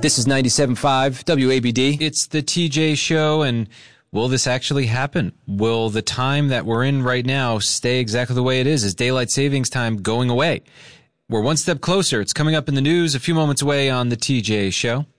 This is 97.5 WABD. It's the TJ Show, and will this actually happen? Will the time that we're in right now stay exactly the way it is? Is daylight savings time going away? We're one step closer. It's coming up in the news a few moments away on the TJ Show.